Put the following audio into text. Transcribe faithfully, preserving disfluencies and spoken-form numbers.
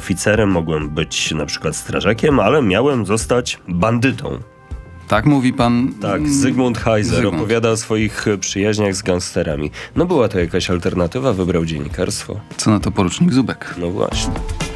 oficerem, mogłem być na przykład strażakiem, ale miałem zostać bandytą. Tak mówi pan... Tak, Zygmunt Heiser Zygmunt. opowiada o swoich przyjaźniach z gangsterami. No była to jakaś alternatywa, wybrał dziennikarstwo. Co na to porucznik Zubek? No właśnie.